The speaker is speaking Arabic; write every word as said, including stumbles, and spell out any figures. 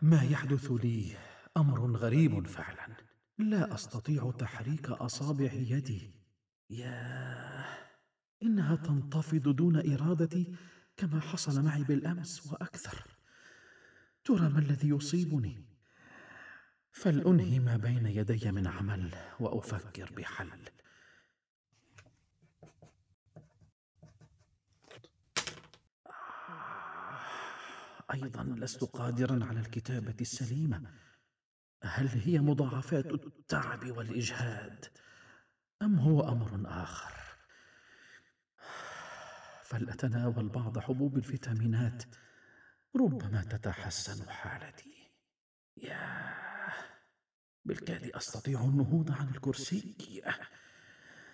ما يحدث لي أمر غريب فعلا. لا أستطيع تحريك أصابع يدي. ياه، إنها تنتفض دون إرادتي كما حصل معي بالأمس وأكثر. ترى ما الذي يصيبني؟ فلأنهي ما بين يدي من عمل وأفكر بحل. أيضا لست قادرا على الكتابة السليمة. هل هي مضاعفات التعب والإجهاد، أم هو أمر آخر؟ فلأتناول بعض حبوب الفيتامينات، ربما تتحسن حالتي. ياه، بالكاد أستطيع النهوض عن الكرسي.